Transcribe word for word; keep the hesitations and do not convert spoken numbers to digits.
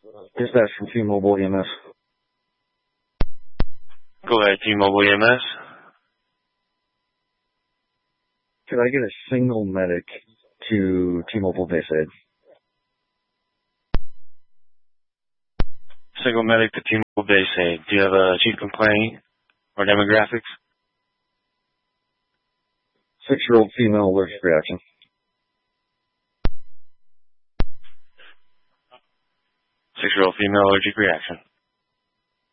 Dispatch from T-Mobile E M S. Go ahead, T-Mobile E M S. Could I get a single medic to T-Mobile Bayside? Single medic to T-Mobile Bayside. Do you have a chief complaint or demographics? Six-year-old female allergic reaction. Six-year-old female allergic reaction.